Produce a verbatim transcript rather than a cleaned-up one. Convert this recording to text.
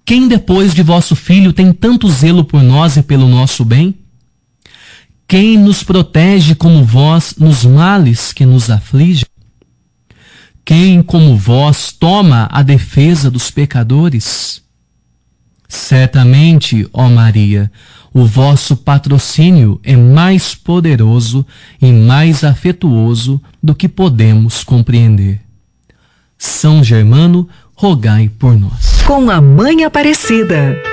Quem depois de vosso Filho tem tanto zelo por nós e pelo nosso bem? Quem nos protege como vós nos males que nos afligem? Quem, como vós, toma a defesa dos pecadores? Certamente, ó Maria, o vosso patrocínio é mais poderoso e mais afetuoso do que podemos compreender. São Germano, rogai por nós. Com a Mãe Aparecida.